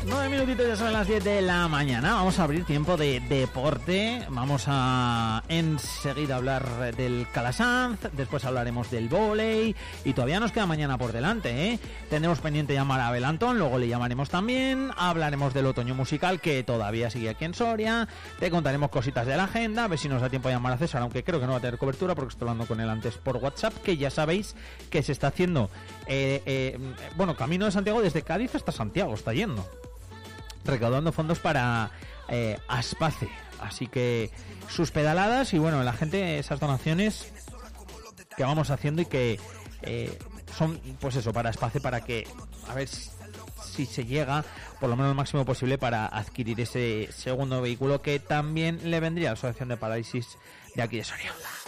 9 minutitos, ya son las 10 de la mañana. Vamos a abrir tiempo de deporte. Vamos a enseguida hablar del Calasanz. Después hablaremos del vóley. Y todavía nos queda mañana por delante, ¿eh? Tendremos pendiente llamar a Abel Antón. Luego le llamaremos también. Hablaremos del otoño musical, que todavía sigue aquí en Soria. Te contaremos cositas de la agenda. A ver si nos da tiempo de llamar a César, aunque creo que no va a tener cobertura porque estoy hablando con él antes por WhatsApp, que ya sabéis que se está haciendo bueno, Camino de Santiago desde Cádiz hasta Santiago, está yendo recaudando fondos para Aspace, así que sus pedaladas y bueno, la gente, esas donaciones que vamos haciendo y que son pues eso, para Aspace, para que a ver si se llega por lo menos lo máximo posible para adquirir ese segundo vehículo que también le vendría a la Asociación de Parálisis de aquí de Soria.